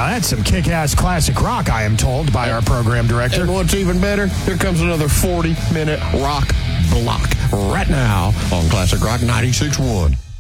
Now, that's some kick-ass classic rock, I am told, by our program director. And what's even better, here comes another 40-minute rock block right now on Classic Rock 96.1.